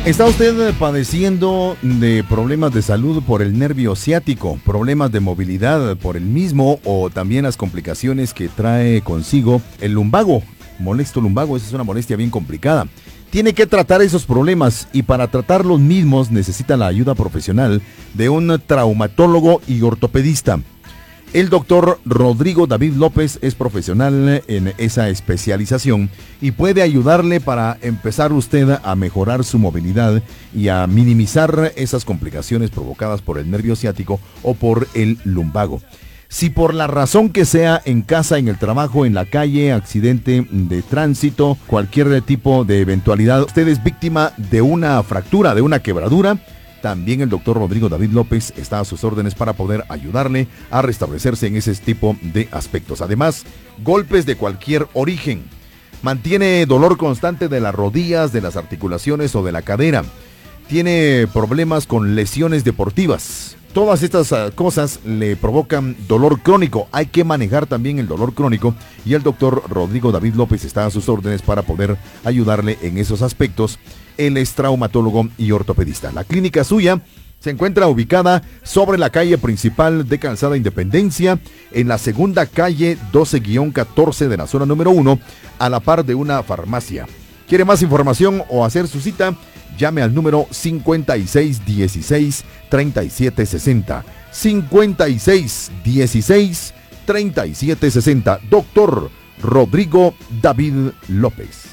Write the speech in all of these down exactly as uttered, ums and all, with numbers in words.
¿Está usted padeciendo de problemas de salud por el nervio ciático, problemas de movilidad por el mismo o también las complicaciones que trae consigo el lumbago? Molesto lumbago, esa es una molestia bien complicada. Tiene que tratar esos problemas y para tratar los mismos necesita la ayuda profesional de un traumatólogo y ortopedista. El doctor Rodrigo David López es profesional en esa especialización y puede ayudarle para empezar usted a mejorar su movilidad y a minimizar esas complicaciones provocadas por el nervio ciático o por el lumbago. Si por la razón que sea, en casa, en el trabajo, en la calle, accidente de tránsito, cualquier tipo de eventualidad, usted es víctima de una fractura, de una quebradura, también el doctor Rodrigo David López está a sus órdenes para poder ayudarle a restablecerse en ese tipo de aspectos. Además, golpes de cualquier origen. Mantiene dolor constante de las rodillas, de las articulaciones o de la cadera. Tiene problemas con lesiones deportivas. Todas estas uh, cosas le provocan dolor crónico. Hay que manejar también el dolor crónico y el doctor Rodrigo David López está a sus órdenes para poder ayudarle en esos aspectos. Él es traumatólogo y ortopedista. La clínica suya se encuentra ubicada sobre la calle principal de Calzada Independencia, en la segunda calle doce catorce de la zona número uno, a la par de una farmacia. ¿Quiere más información o hacer su cita? Llame al número cincuenta y seis dieciséis treinta y siete sesenta. cincuenta y seis dieciséis treinta y siete sesenta. Doctor Rodrigo David López.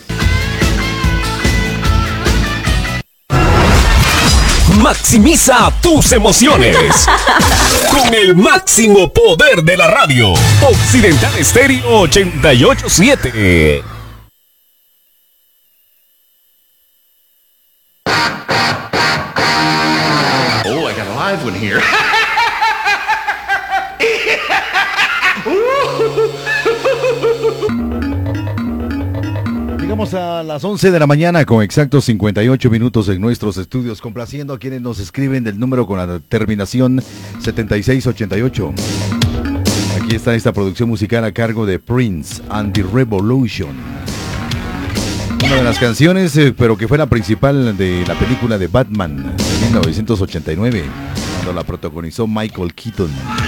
Maximiza tus emociones con el máximo poder de la radio. Occidental Estéreo ochenta y ocho punto siete. Oh, I got a live one here. Llegamos a las once de la mañana con exactos cincuenta y ocho minutos en nuestros estudios, complaciendo a quienes nos escriben del número con la terminación setenta y seis ochenta y ocho. Aquí está esta producción musical a cargo de Prince and the Revolution. Una de las canciones, eh, pero que fue la principal de la película de Batman de mil novecientos ochenta y nueve, cuando la protagonizó Michael Keaton.